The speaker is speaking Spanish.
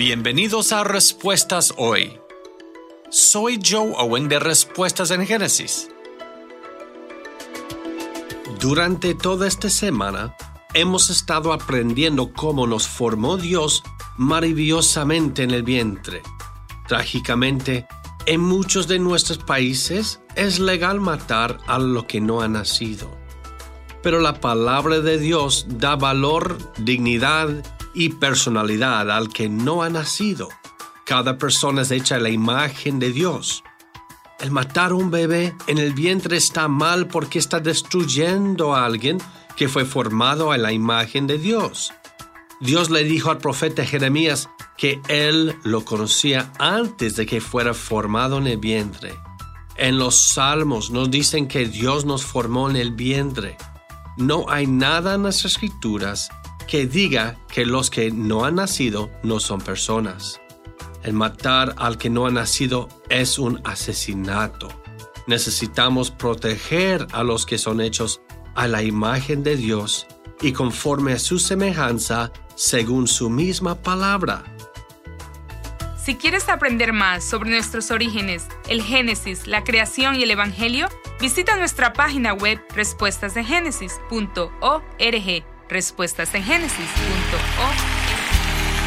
Bienvenidos a Respuestas Hoy. Soy Joe Owen de Respuestas en Génesis. Durante toda esta semana hemos estado aprendiendo cómo nos formó Dios maravillosamente en el vientre. Trágicamente, en muchos de nuestros países es legal matar a lo que no ha nacido. Pero la palabra de Dios da valor, dignidad y personalidad al que no ha nacido. Cada persona es hecha a la imagen de Dios. El matar a un bebé en el vientre está mal porque está destruyendo a alguien que fue formado a la imagen de Dios. Dios le dijo al profeta Jeremías que él lo conocía antes de que fuera formado en el vientre. En los Salmos nos dicen que Dios nos formó en el vientre. No hay nada en las Escrituras que diga que los que no han nacido no son personas. El matar al que no ha nacido es un asesinato. Necesitamos proteger a los que son hechos a la imagen de Dios y conforme a su semejanza, según su misma palabra. Si quieres aprender más sobre nuestros orígenes, el Génesis, la creación y el Evangelio, visita nuestra página web respuestasengénesis.org. respuestasengénesis.org